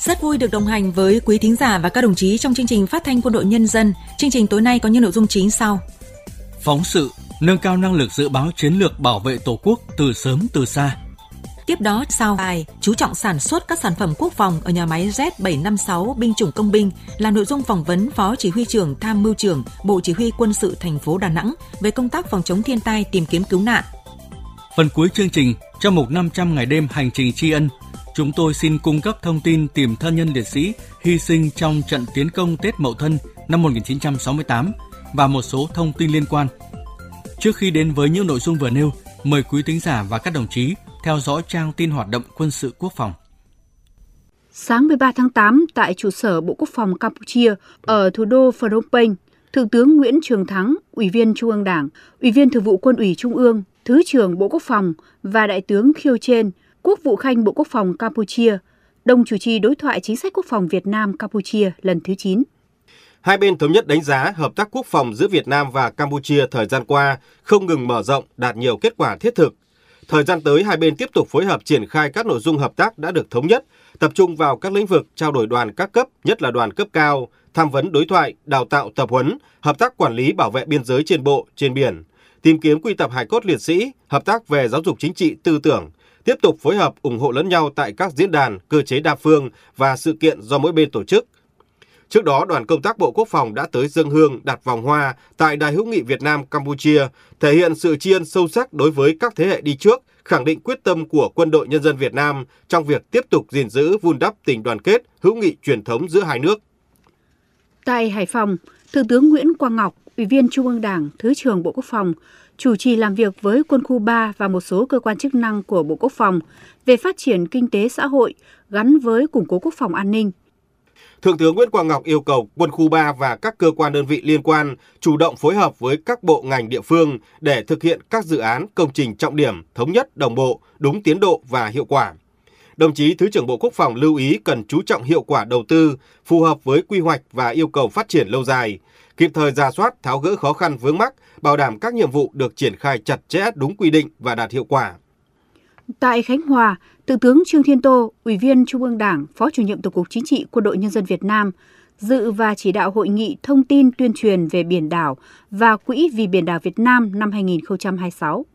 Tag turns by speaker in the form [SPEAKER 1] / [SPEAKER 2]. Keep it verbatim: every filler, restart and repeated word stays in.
[SPEAKER 1] Rất vui được đồng hành với quý thính giả và các đồng chí trong chương trình Phát thanh Quân đội Nhân dân. Chương trình tối nay có những nội dung chính sau.
[SPEAKER 2] Phóng sự nâng cao năng lực dự báo chiến lược bảo vệ Tổ quốc từ sớm từ xa.
[SPEAKER 1] Tiếp đó sau bài chú trọng sản xuất các sản phẩm quốc phòng ở nhà máy Z bảy năm sáu binh chủng công binh là nội dung phỏng vấn Phó Chỉ huy trưởng Tham mưu trưởng Bộ Chỉ huy Quân sự thành phố Đà Nẵng về công tác phòng chống thiên tai tìm kiếm cứu nạn.
[SPEAKER 2] Phần cuối chương trình, trong mục năm trăm ngày đêm hành trình tri ân, chúng tôi xin cung cấp thông tin tìm thân nhân liệt sĩ hy sinh trong trận tiến công Tết Mậu Thân năm một nghìn chín trăm sáu mươi tám và một số thông tin liên quan. Trước khi đến với những nội dung vừa nêu, mời quý thính giả và các đồng chí theo dõi trang tin hoạt động quân sự quốc phòng.
[SPEAKER 3] Sáng mười ba tháng tám, tại trụ sở Bộ Quốc phòng Campuchia ở thủ đô Phnom Penh, Thượng tướng Nguyễn Trường Thắng, Ủy viên Trung ương Đảng, Ủy viên Thường vụ Quân ủy Trung ương, Thứ trưởng Bộ Quốc phòng và Đại tướng Khieu Chen, Quốc vụ Khanh Bộ Quốc phòng Campuchia, đồng chủ trì đối thoại chính sách quốc phòng Việt Nam-Campuchia lần thứ chín.
[SPEAKER 4] Hai bên thống nhất đánh giá hợp tác quốc phòng giữa Việt Nam và Campuchia thời gian qua không ngừng mở rộng, đạt nhiều kết quả thiết thực. Thời gian tới, hai bên tiếp tục phối hợp triển khai các nội dung hợp tác đã được thống nhất, tập trung vào các lĩnh vực trao đổi đoàn các cấp, nhất là đoàn cấp cao, tham vấn đối thoại, đào tạo tập huấn, hợp tác quản lý bảo vệ biên giới trên bộ, trên biển, tìm kiếm quy tập hài cốt liệt sĩ, hợp tác về giáo dục chính trị tư tưởng, tiếp tục phối hợp ủng hộ lẫn nhau tại các diễn đàn, cơ chế đa phương và sự kiện do mỗi bên tổ chức. Trước đó, đoàn công tác Bộ Quốc phòng đã tới dâng hương đặt vòng hoa tại Đài hữu nghị Việt Nam-Campuchia, thể hiện sự tri ân sâu sắc đối với các thế hệ đi trước, khẳng định quyết tâm của Quân đội Nhân dân Việt Nam trong việc tiếp tục gìn giữ vun đắp tình đoàn kết, hữu nghị truyền thống giữa hai nước.
[SPEAKER 3] Tại Hải Phòng, Thượng tướng Nguyễn Quang Ngọc, Ủy viên Trung ương Đảng, Thứ trưởng Bộ Quốc phòng, chủ trì làm việc với Quân khu ba và một số cơ quan chức năng của Bộ Quốc phòng về phát triển kinh tế xã hội gắn với củng cố quốc phòng an ninh.
[SPEAKER 4] Thượng tướng Nguyễn Quang Ngọc yêu cầu Quân khu ba và các cơ quan đơn vị liên quan chủ động phối hợp với các bộ ngành địa phương để thực hiện các dự án công trình trọng điểm thống nhất, đồng bộ, đúng tiến độ và hiệu quả. Đồng chí Thứ trưởng Bộ Quốc phòng lưu ý cần chú trọng hiệu quả đầu tư, phù hợp với quy hoạch và yêu cầu phát triển lâu dài, kịp thời rà soát, tháo gỡ khó khăn vướng mắc, bảo đảm các nhiệm vụ được triển khai chặt chẽ đúng quy định và đạt hiệu quả.
[SPEAKER 3] Tại Khánh Hòa, Thượng tướng Trương Thiên Tô, Ủy viên Trung ương Đảng, Phó Chủ nhiệm Tổng cục Chính trị Quân đội Nhân dân Việt Nam, dự và chỉ đạo hội nghị thông tin tuyên truyền về biển đảo và Quỹ vì biển đảo Việt Nam năm hai nghìn không trăm hai mươi sáu.